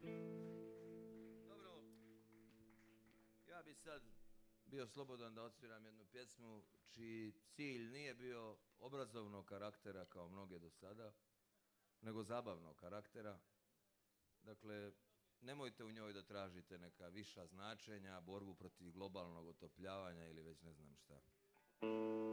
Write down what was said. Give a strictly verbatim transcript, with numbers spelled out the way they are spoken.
Dobro, ja bi sad bio slobodan da odsviram jednu pjesmu čiji cilj nije bio obrazovnog karaktera kao mnoge do sada, nego zabavnog karaktera. Dakle, nemojte u njoj da tražite neka viša značenja, borbu protiv globalnog otopljavanja ili već ne znam šta.